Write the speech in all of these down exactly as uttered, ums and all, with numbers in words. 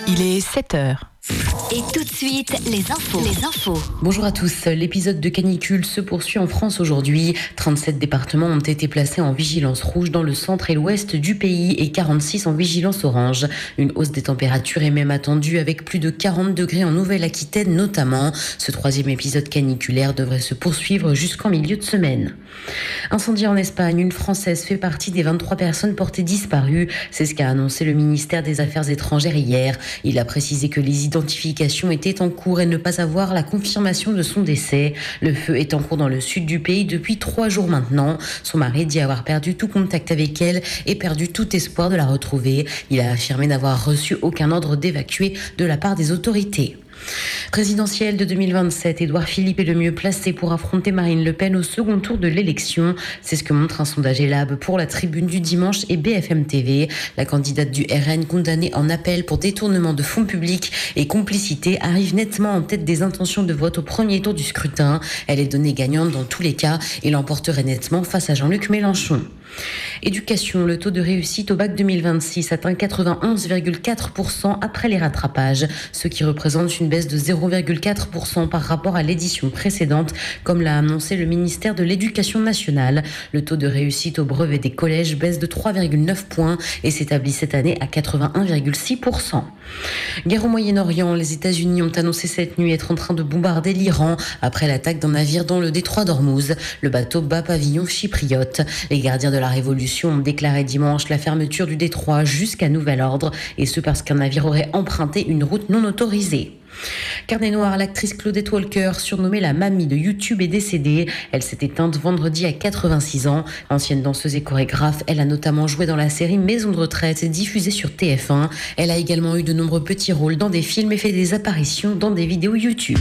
Il est sept heures. Et tout de suite, les infos. Les infos. Bonjour à tous. L'épisode de canicule se poursuit en France aujourd'hui. trente-sept départements ont été placés en vigilance rouge dans le centre et l'ouest du pays et quarante-six en vigilance orange. Une hausse des températures est même attendue avec plus de quarante degrés en Nouvelle-Aquitaine notamment. Ce troisième épisode caniculaire devrait se poursuivre jusqu'en milieu de semaine. Incendie en Espagne. Une Française fait partie des vingt-trois personnes portées disparues. C'est ce qu'a annoncé le ministère des Affaires étrangères hier. Il a précisé que les identifications étaient en cours et ne pas avoir la confirmation de son décès. Le feu est en cours dans le sud du pays depuis trois jours maintenant. Son mari dit avoir perdu tout contact avec elle et perdu tout espoir de la retrouver. Il a affirmé n'avoir reçu aucun ordre d'évacuer de la part des autorités. Présidentielle de deux mille vingt-sept, Édouard Philippe est le mieux placé pour affronter Marine Le Pen au second tour de l'élection. C'est ce que montre un sondage Elab pour la Tribune du dimanche et B F M T V. La candidate du R N, condamnée en appel pour détournement de fonds publics et complicité, arrive nettement en tête des intentions de vote au premier tour du scrutin. Elle est donnée gagnante dans tous les cas et l'emporterait nettement face à Jean-Luc Mélenchon. Éducation, le taux de réussite au bac deux mille vingt-six atteint quatre-vingt-onze virgule quatre pour cent après les rattrapages, ce qui représente une baisse de zéro virgule quatre pour cent par rapport à l'édition précédente, comme l'a annoncé le ministère de l'Éducation nationale. Le taux de réussite au brevet des collèges baisse de trois virgule neuf points et s'établit cette année à quatre-vingt-un virgule six pour cent. Guerre au Moyen-Orient, les États-Unis ont annoncé cette nuit être en train de bombarder l'Iran après l'attaque d'un navire dans le détroit d'Ormuz, le bateau bas pavillon chypriote. Les gardiens de la Révolution ont déclaré dimanche la fermeture du détroit jusqu'à nouvel ordre, et ce parce qu'un navire aurait emprunté une route non autorisée. Carnet noir, l'actrice Claudette Walker, surnommée la mamie de YouTube, est décédée. Elle s'est éteinte vendredi à quatre-vingt-six ans. Ancienne danseuse et chorégraphe, elle a notamment joué dans la série Maison de retraite, diffusée sur T F un. Elle a également eu de nombreux petits rôles dans des films et fait des apparitions dans des vidéos YouTube.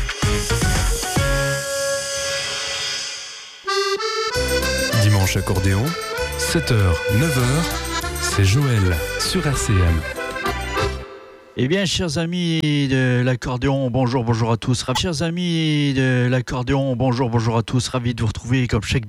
Dimanche accordéon, sept heures, neuf heures, c'est Joël sur R C M. Eh bien, chers amis de l'accordéon, bonjour, bonjour à tous. Chers amis de l'accordéon, bonjour, bonjour à tous. Ravi de vous retrouver comme chaque